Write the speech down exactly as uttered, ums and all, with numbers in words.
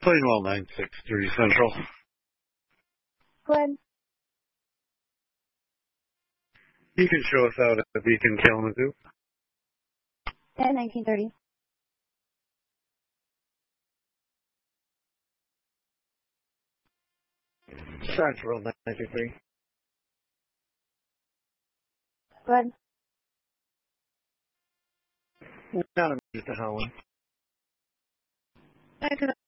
Plainwell nine six three Central. Go ahead. You can show us out at Beacon Kalamazoo. At nineteen thirty. Science World nine two three. Go ahead. Down in Houston, Holland. I could